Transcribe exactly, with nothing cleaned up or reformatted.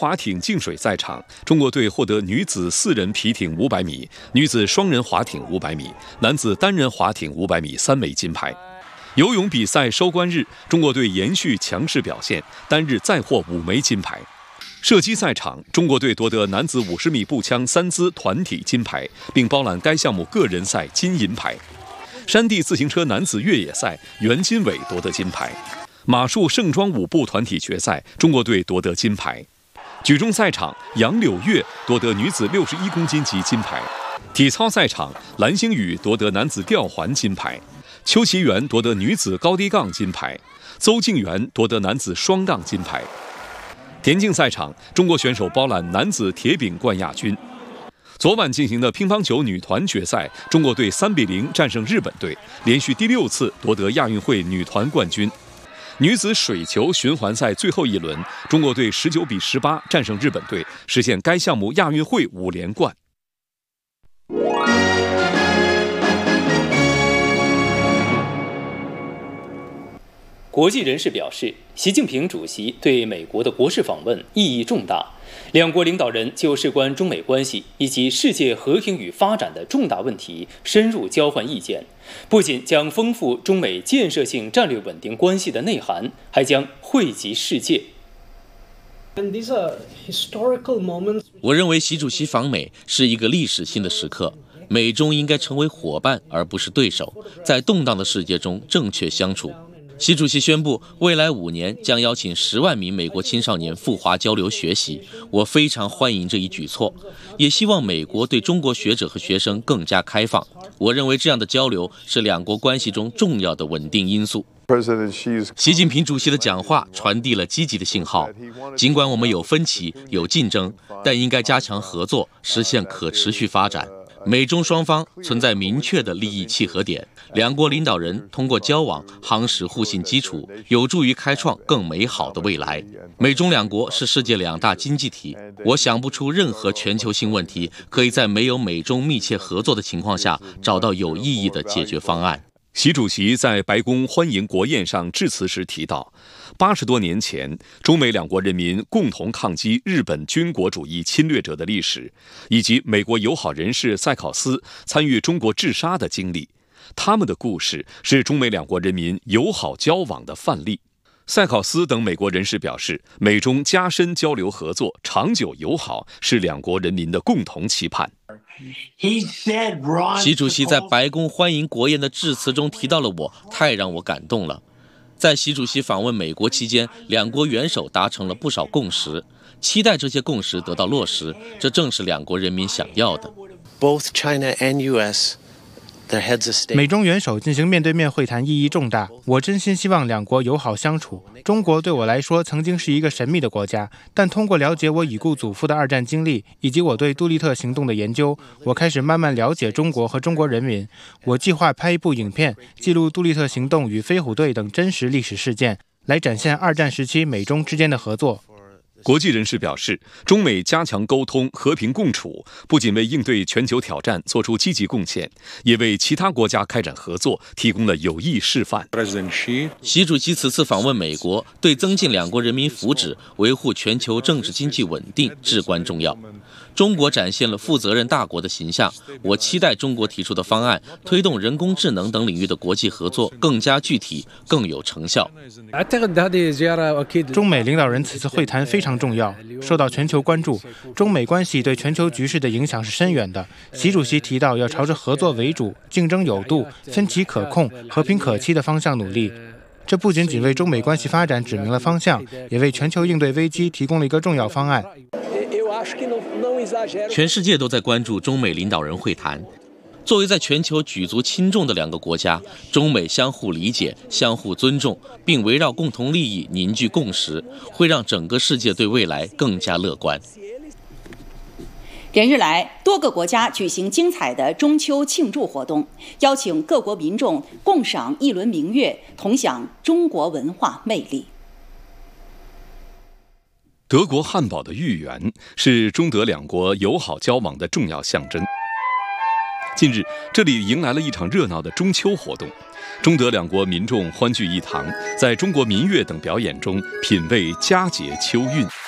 划艇净水赛场，中国队获得女子四人皮艇五百米、女子双人划艇五百米、男子单人划艇五百米三枚金牌。游泳比赛收官日，中国队延续强势表现，单日再获五枚金牌。射击赛场，中国队夺得男子五十米步枪三姿团体金牌，并包揽该项目个人赛金银牌。山地自行车男子越野赛，袁金伟夺得金牌。马术盛装舞步团体决赛，中国队夺得金牌。举重赛场，杨柳月夺得女子六十一公斤级金牌。体操赛场，蓝星宇夺得男子吊环金牌。邱其元夺得女子高低杠金牌。邹敬元夺得男子双杠金牌。田径赛场，中国选手包揽男子铁饼冠亚军。昨晚进行的乒乓球女团决赛，中国队三比零战胜日本队，连续第六次夺得亚运会女团冠军。女子水球循环赛最后一轮，中国队十九比十八战胜日本队，实现该项目亚运会五连冠。 国际人士表示，习近平主席对美国的国事访问意义重大，两国领导人就事关中美关系以及世界和平与发展的重大问题深入交换意见，不仅将丰富中美建设性战略稳定关系的内涵，还将惠及世界。 我认为习主席访美是一个历史性的时刻，美中应该成为伙伴而不是对手，在动荡的世界中正确相处。习主席宣布，未来五年将邀请十万名美国青少年赴华交流学习，我非常欢迎这一举措，也希望美国对中国学者和学生更加开放。我认为这样的交流是两国关系中重要的稳定因素。习近平主席的讲话传递了积极的信号，尽管我们有分歧、有竞争，但应该加强合作，实现可持续发展。美中双方存在明确的利益契合点，两国领导人通过交往夯实互信基础，有助于开创更美好的未来。美中两国是世界两大经济体，我想不出任何全球性问题可以在没有美中密切合作的情况下找到有意义的解决方案。 习主席在白宫欢迎国宴上致辞时提到，八十多年前，中美两国人民共同抗击日本军国主义侵略者的历史，以及美国友好人士塞考斯参与中国治沙的经历。他们的故事是中美两国人民友好交往的范例。塞考斯等美国人士表示，美中加深交流合作，长久友好是两国人民的共同期盼。 习主席在白宫欢迎国宴的致辞中提到了我，太让我感动了。在习主席访问美国期间，两国元首达成了不少共识，期待这些共识得到落实，这正是两国人民想要的。 Both China and U S 美中元首进行面对面会谈意义重大，我真心希望两国友好相处。中国对我来说曾经是一个神秘的国家，但通过了解我已故祖父的二战经历，以及我对杜立特行动的研究，我开始慢慢了解中国和中国人民。我计划拍一部影片，记录杜立特行动与飞虎队等真实历史事件，来展现二战时期美中之间的合作。 国际人士表示，中美加强沟通、和平共处，不仅为应对全球挑战做出积极贡献，也为其他国家开展合作提供了有益示范。 习主席此次访问美国，对增进两国人民福祉、维护全球政治经济稳定至关重要。中国展现了负责任大国的形象，我期待中国提出的方案推动人工智能等领域的国际合作更加具体、更有成效。 中美领导人此次会谈非常重要，受到全球关注。中美关系对全球局势的影响是深远的。习主席提到要朝着合作为主、竞争有度、分歧可控、和平可期的方向努力。这不仅仅为中美关系发展指明了方向，也为全球应对危机提供了一个重要方案。 全世界都在关注中美领导人会谈。作为在全球举足轻重的两个国家，中美相互理解、相互尊重，并围绕共同利益凝聚共识，会让整个世界对未来更加乐观。 连日来，多个国家举行精彩的中秋庆祝活动，邀请各国民众共赏一轮明月，同享中国文化魅力。 德国汉堡的芋圆是中德两国友好交往的重要象征。近日，这里迎来了一场热闹的中秋活动，中德两国民众欢聚一堂，在中国民乐等表演中品味佳节秋韵。